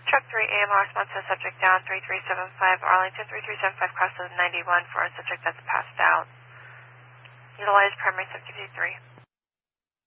Truck 3, AMR response to subject down 3375, Arlington 3375, cross of 91 for a subject that's passed out. Utilize primary subject 3.